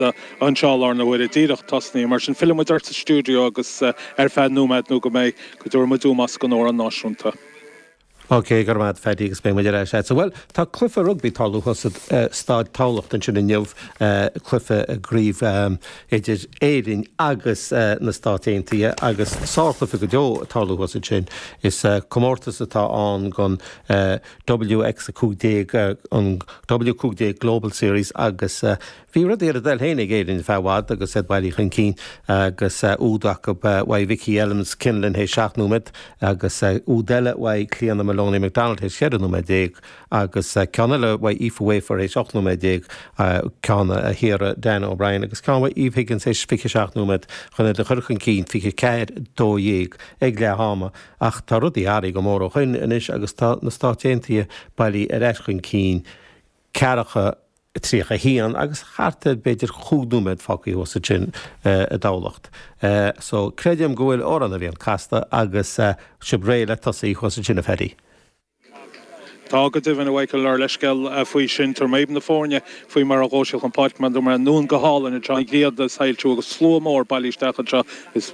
anseálar na bhfuir díreach tasnaí mar sin film dúirt sa stúdio agus fead nóid nó go méid go dúir dúmas go nóir an náisiúnta. Ok, gur mad fedí agus bé maidir sé. So well, tá clufa rugby talúchas stád tálacht an sin in neamh clufa gríomh idir éirin agus na státaí agus sáclufa go deo talúchas an sin is comórtas atá an gon WX an WQD Global Series agus bhí rud ar a del hénig éirin fehhád agus bailí chun cín agus údach go bhaid Vicky Elms cinlinn hé seaachnúmid agus údeile bhaid clíanana Maloney McDonald hé séanúmid déag agus ceanile bhaid Aoife Wafer hé seachnúmid déag ceanna a híar Dan O'Brien agus cean bhaid Aoife Higgins hé fiche seaachnúmid chuna de chuchan cín fiche ceir dó dhéag ag le háma ach tá rudí airí go mór ó chuin inis agus na státéntaí bailí ar eis chun cín cearacha trícha hían agus charta beidir chúdúmed facaí os sin a dálacht. So creidim gohfuil óran a bhíon casta agus sibréile tosaí os sin a ferrí. Tá go duhann a bhaid leir leisceil faoi sin tar méid na fórne faoi mar a ghóisiil an páicman do mar nún go hálan a ggéad a sailú agus sló mór bailísteach is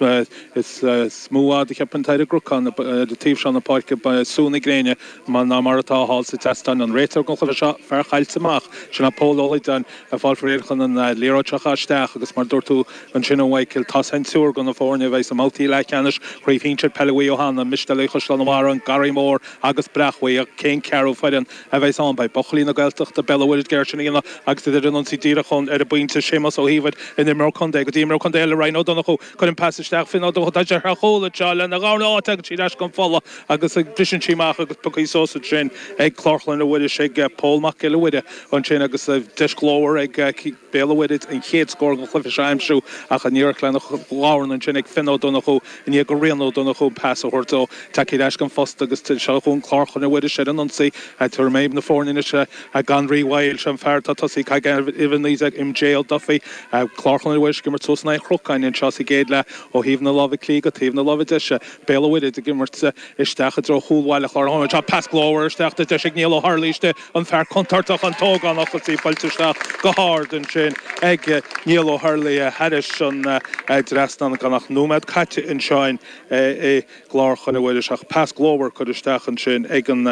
smúád ich an taide grúchan de tíh se na páice súna gréine man ná mar atá hall sa testan an réitar go chuir fer chailteach sin na pólóid an a fáil réirchan an léráteachaisteach agus mar dúirtú an sin bhaicil tá senúr go na fórne bheits am mátaí le ceannis chuoh hínseir peilehí ó hanna mistelúchas le mar an garí mór agus brechhaí a cén cear feidan a bheits an bei bochlí na gailteach de bellhfuid geirsin ína agus idir an tídíachchun ar a buinte sémas ó híhad in mar chundé go dtíar chundé le rein donna chu chun peisteach fin do de chola teáil na gána áte tí leis go fála agus ag brisin tíach agus puí sósa sin ag chlárlan bhfuidir sé pólmach le bhuiide an sin agus deisglóir ag béhhuiid an chéad scór go chlufi seimsú ach an níorchlein láhan an sin ag fin donna chu in go réanó donna chu peasahortó take leis go fósta agus til se chun chlárchan bhuiidir sé an ansaí tur méid na fórne se a ganrí bhil sem ferta tosí even níos ag im jail duffy chlárchan bhuiis gimar túsna chrocain in chasí géad le ó híomna lábh clí go tíomna lábh deise béhhuiide a gimmart isteach dro chúlhile chláán tá pesglóir steachta de sig níl Harlíiste an fer contartach an tógan nachchatí fáilteach go háard an sin ag níl Harlí a heiris an drestan gan nach nómed caite in sein é glárchan bhfuidir seach pesglóir chud isteach an sin ag an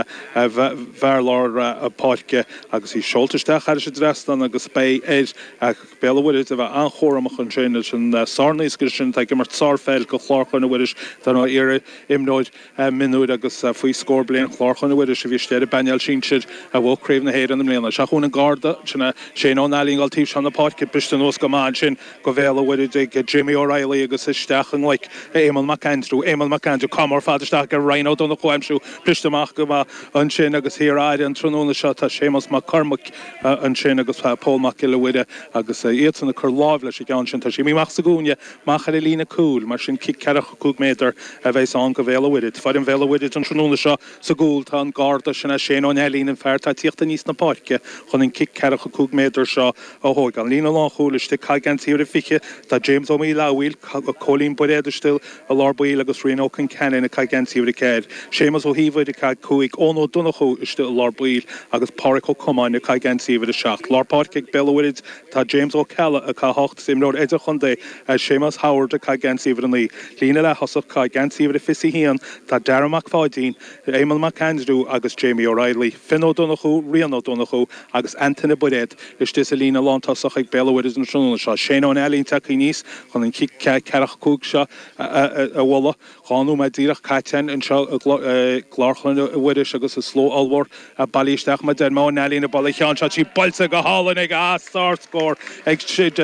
bhearlár a páice agus í seoltaisteach heidir drestan agus bé éid ag béhhuiide a bheith anchóramach an sin sin sarnaísgur sin ag gimmart sarfeil go chlárchan bhfuidir dan á ire imróid minúid agus faoi scór blion chlárchan bhfuidir se bhí stead bainal sin siid a bhcréimh na héad an mléana seachún an garda sinna sé an nálíonn tíh se na páice bistan os go máin sin go bhéhhuiide ag Jimmy O'Reilly agus isteach an like éman macandrú camar fadisteach ar Rhino donna chuimsú plisteach go an sin agus hiráide an tróna seo tá sémas má carmach an sin agus pólmach lehuiide agus éan na chur láh leis gan sin tá sé míach sa gúne machcha le lína cúil mar sin kick ceach cúg métar a bheits an go bhéhhuiid fáid an bhéhhuiid an tróna seo sa gúil tá an garda sinna séán helín an fer tá tíochtta níos na páice chun in kick ceach cúg métar seo a hóig an lína lá chúlaiste caigan tíir fiche tá James O'Mí lehil cholín buréidir still a lábuí agus rió an cenin a caigan tíir céid sémas ó híhid a cuaig ónó donna chu iste lábuil agus párico comáin a caigan tíir a seach lápáic bellhuiid tá James O'Calla a hocht simród éidir chundé sémas Howard a caigan tíir an lí lína le hosach caigan tíir a fisi hían tá deramach fáidín émal macandrú agus Jamie O'Reilly finó donna chu rianó donna chu agus Anthony Bodet is dis a lína látasach ag bellhuiid an trúna seo séán elín taí níos chun an kick ceach cúg seo a bhla cháú me díach caiin an seo glárchan bhuiidir agus a sló alhór a bailíisteach me den má nelín a ball chean se tí balsa go hálan ag startscór ag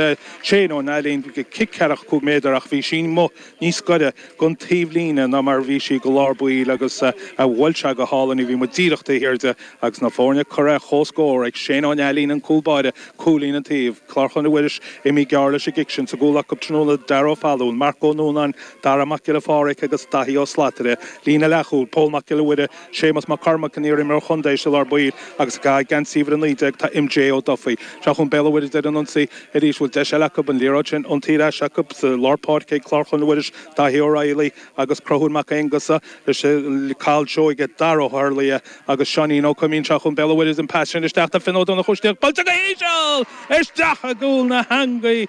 séán elín kick ceach cúg méidir ach bhí sin mo níos goide gon tíomhlína ná mar bhí si go lábuí agus a bhilse go hálan i bhí mu díachta hirde agus na fórne chore chóscór ag séán elín an cúlbáide cúlín an tíomh chlárchan bhuiidir i mí gearla sé giction sa gúla go tróna daró fallún Marco Núnan daramach le fáric agus taí ó slatere lína lechúil pólmach le bhuiide sémas má carmach an íir Harry mar chundéis ar buir agus ga gan sifr an líide tá MJ ó dofaí. Se chun bellhfuir de an ansaí a rísúil de se lecu an líráin an tíra secu sa Lordpád cé chlárchan bhuiiris tá hiorraí agus crothún mac angasa se cáil seo get daró Harley agus Seaní nó cumín se chun bellhfuir an passion is teachta finó na chuisteach balta go héisiil! Is deach a gúil na hangaí